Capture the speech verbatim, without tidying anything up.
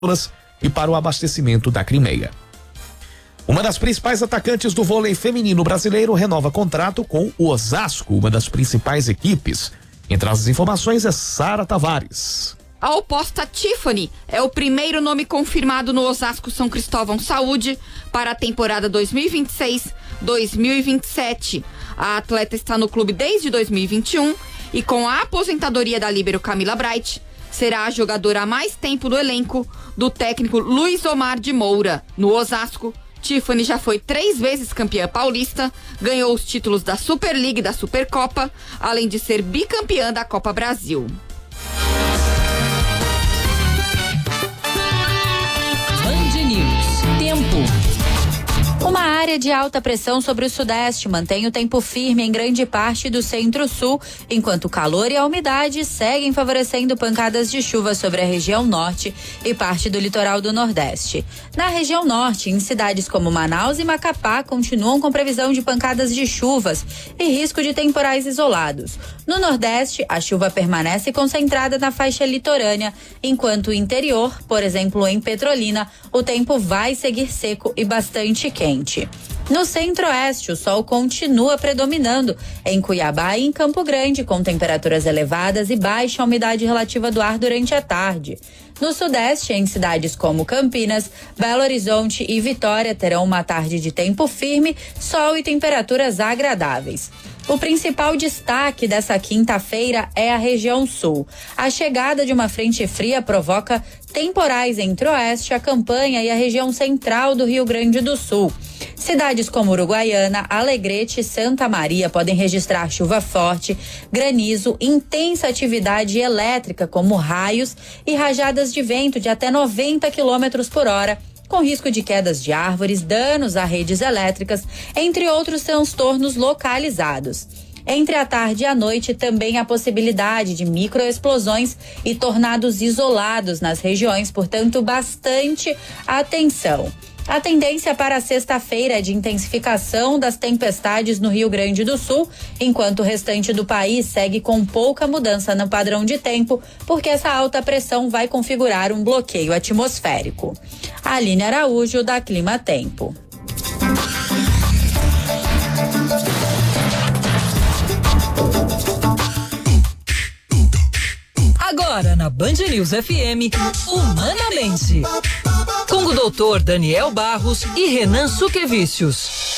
e para o abastecimento da Crimeia. Uma das principais atacantes do vôlei feminino brasileiro renova contrato com o Osasco, uma das principais equipes. Entre as informações é Sara Tavares. A oposta Tiffany é o primeiro nome confirmado no Osasco São Cristóvão Saúde para a temporada dois mil e vinte e seis dois mil e vinte e sete. A atleta está no clube desde dois mil e vinte e um e com a aposentadoria da líbero Camila Bright, será a jogadora há mais tempo no elenco do técnico Luiz Omar de Moura. No Osasco, Tiffany já foi três vezes campeã paulista, ganhou os títulos da Super League e da Supercopa, além de ser bicampeã da Copa Brasil. Band News. Tempo. Uma área de alta pressão sobre o sudeste mantém o tempo firme em grande parte do centro-sul, enquanto o calor e a umidade seguem favorecendo pancadas de chuva sobre a região norte e parte do litoral do nordeste. Na região norte, em cidades como Manaus e Macapá, continuam com previsão de pancadas de chuvas e risco de temporais isolados. No nordeste, a chuva permanece concentrada na faixa litorânea, enquanto o interior, por exemplo em Petrolina, o tempo vai seguir seco e bastante quente. No centro-oeste, o sol continua predominando em Cuiabá e em Campo Grande, com temperaturas elevadas e baixa umidade relativa do ar durante a tarde. No sudeste, em cidades como Campinas, Belo Horizonte e Vitória, terão uma tarde de tempo firme, sol e temperaturas agradáveis. O principal destaque dessa quinta-feira é a região sul. A chegada de uma frente fria provoca temporais entre o oeste, a Campanha e a região central do Rio Grande do Sul. Cidades como Uruguaiana, Alegrete e Santa Maria podem registrar chuva forte, granizo, intensa atividade elétrica como raios e rajadas de vento de até noventa quilômetros por hora, com risco de quedas de árvores, danos a redes elétricas, entre outros transtornos localizados. Entre a tarde e a noite, também há possibilidade de microexplosões e tornados isolados nas regiões, portanto, bastante atenção. A tendência para a sexta-feira é de intensificação das tempestades no Rio Grande do Sul, enquanto o restante do país segue com pouca mudança no padrão de tempo, porque essa alta pressão vai configurar um bloqueio atmosférico. Aline Araújo, da Clima Tempo. Agora na Band News F M, Humanamente, com o doutor Daniel Barros e Renan Suquevicius.